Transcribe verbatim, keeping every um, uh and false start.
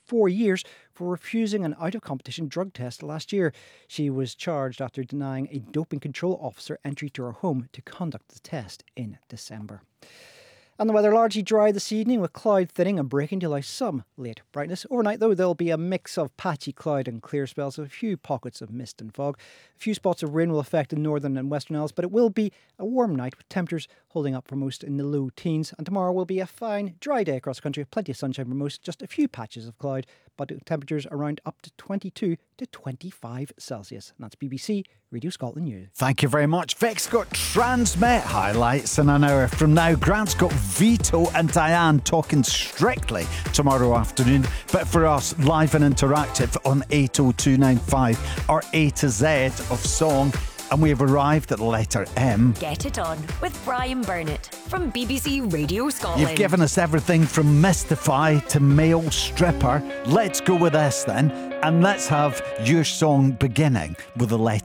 four years for refusing an out-of-competition drug test last year. She was charged after denying a doping control officer entry to her home to conduct the test in December. And the weather largely dry this evening with cloud thinning and breaking to allow some late brightness. Overnight, though, there'll be a mix of patchy cloud and clear spells with a few pockets of mist and fog. A few spots of rain will affect the northern and western Isles, but it will be a warm night with temperatures holding up for most in the low teens. And tomorrow will be a fine, dry day across the country with plenty of sunshine for most, just a few patches of cloud, but temperatures around up to twenty-two to twenty-five Celsius. And that's B B C Radio Scotland News. Thank you very much. Vic's got Transmet highlights in an hour from now. Grant's got Vito and Diane talking Strictly tomorrow afternoon. But for us, live and interactive on eight oh two nine five, our A to Z of song. And we've arrived at the letter M. Get it on with Brian Burnett from B B C Radio Scotland. You've given us everything from Mystify to Male Stripper. Let's go with this then. And let's have your song beginning with the letter